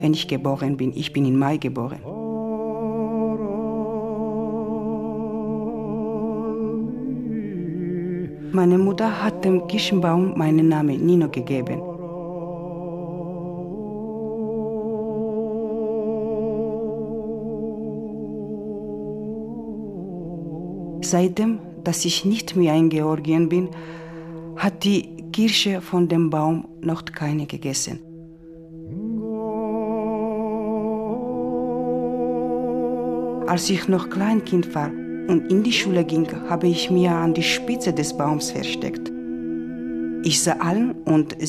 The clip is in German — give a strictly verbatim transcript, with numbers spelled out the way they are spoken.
wenn ich geboren bin. Ich bin im Mai geboren. Meine Mutter hat dem Kirschenbaum meinen Namen Nino gegeben. Seitdem, dass ich nicht mehr in Georgien bin, hat die Kirsche von dem Baum noch keine gegessen. Als ich noch Kleinkind war und in die Schule ging, habe ich mich an die Spitze des Baums versteckt. Ich sah allen und